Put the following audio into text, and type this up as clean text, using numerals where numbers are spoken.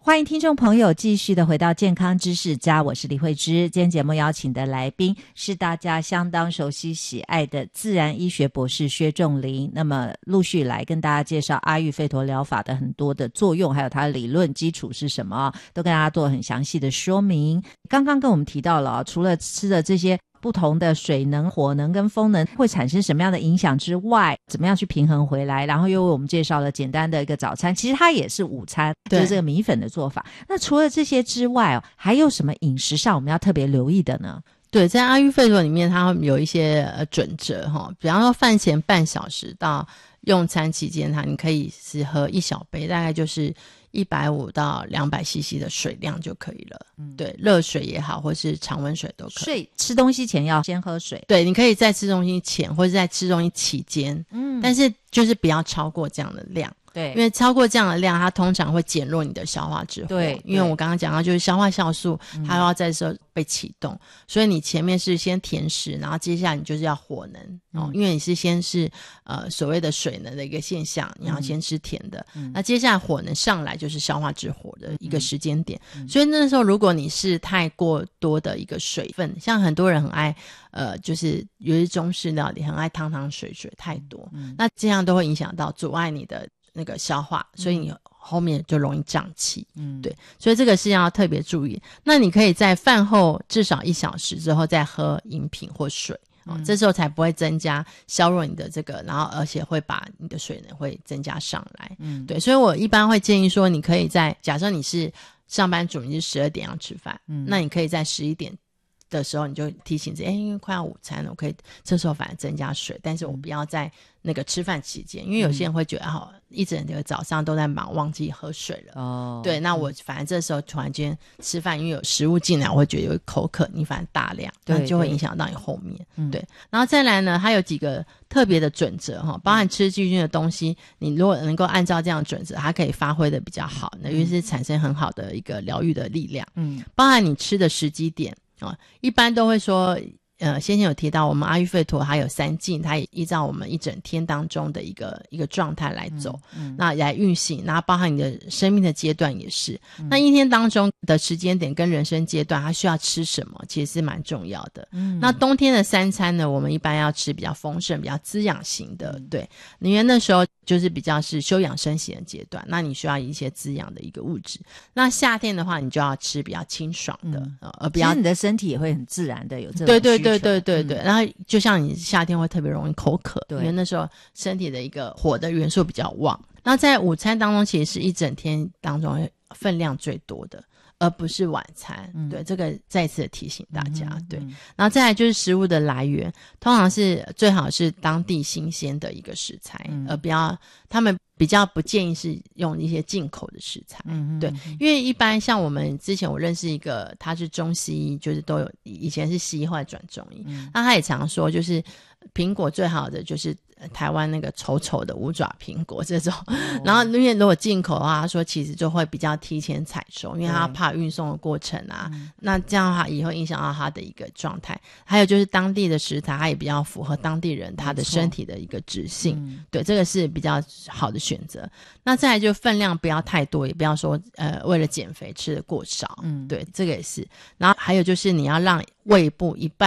欢迎听众朋友继续的回到健康知识家，我是李慧芝。今天节目邀请的来宾是大家相当熟悉喜爱的自然医学博士薛仲林，那么陆续来跟大家介绍阿育吠陀疗法的很多的作用，还有它的理论基础是什么，都跟大家做很详细的说明。刚刚跟我们提到了，除了吃的这些不同的水能、火能跟风能会产生什么样的影响之外，怎么样去平衡回来，然后又为我们介绍了简单的一个早餐，其实它也是午餐，就是这个米粉的做法。那除了这些之外还有什么饮食上我们要特别留意的呢？ 对，在阿育吠陀里面它有一些准则比方说饭前半小时到用餐期间你可以是喝1小杯，大概就是150到200cc 的水量就可以了。对，热水也好或是常温水都可以。 所以吃东西前要先喝水。 对，你可以在吃东西前或者在吃东西期间，但是就是不要超过这样的量。对，因为超过这样的量它通常会减弱你的消化之火。对，因为我刚刚讲到就是消化酵素它要在这时候被启动，所以你前面是先甜食，然后接下来你就是要火能因为你是先是所谓的水能的一个现象，你要先吃甜的那接下来火能上来就是消化之火的一个时间点所以那时候如果你是太过多的一个水分，像很多人很爱就是有些中式料理很爱汤水太多那这样都会影响到阻碍你的那个消化，所以你后面就容易胀气对，所以这个是要特别注意。那你可以在饭后至少1小时之后再喝饮品或水这时候才不会增加削弱你的这个，然后而且会把你的水能会增加上来对，所以我一般会建议说你可以在假设你是上班族，你是12点要吃饭那你可以在11点的时候你就提醒自己因为快要午餐了，我可以这时候反而增加水，但是我不要在那个吃饭期间因为有些人会觉得一整个早上都在忙忘记喝水了对，那我反正这时候突然间吃饭因为有食物进来我会觉得有口渴，你反正大量那就会影响到你后面对，然后再来呢它有几个特别的准则包含吃细菌的东西你如果能够按照这样的准则它可以发挥的比较好因为是产生很好的一个疗愈的力量包含你吃的时机点一般都会说先前有提到我们阿育吠陀它有3境，它也依照我们一整天当中的一个状态来走那来运行，然后包含你的生命的阶段也是那一天当中的时间点跟人生阶段它需要吃什么其实是蛮重要的那冬天的3餐呢我们一般要吃比较丰盛比较滋养型的对，因为那时候就是比较是休养生息的阶段那你需要一些滋养的一个物质那夏天的话你就要吃比较清爽的而不要其实你的身体也会很自然的有这种需求对然后就像你夏天会特别容易口渴因为那时候身体的一个火的元素比较旺那在午餐当中其实是一整天当中分量最多的而不是晚餐对，这个再次的提醒大家对，然后再来就是食物的来源通常是最好是当地新鲜的一个食材而不要他们比较不建议是用一些进口的食材对，因为一般像我们之前我认识一个他是中西医就是都有以前是西医后来转中医那他也常说就是苹果最好的就是台湾那个丑丑的五爪苹果这种然后因为如果进口的话他说其实就会比较提前采收因为他怕运送的过程那这样的话也会影响到他的一个状态还有就是当地的食材它也比较符合当地人他的身体的一个质性对，这个是比较好的选择那再来就分量不要太多也不要说为了减肥吃的过少对，这个也是然后还有就是你要让胃部一半